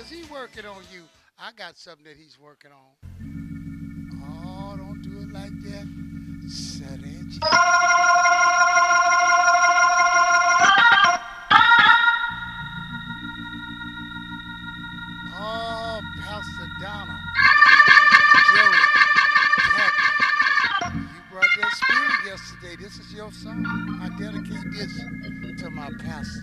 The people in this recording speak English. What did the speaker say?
is he working on you? I got something that he's working on. Oh, don't do it like that. Serenge. Oh, Pastor Donald, Joey, Captain, you brought that spirit yesterday. This is your song. I dedicate this to my pastor.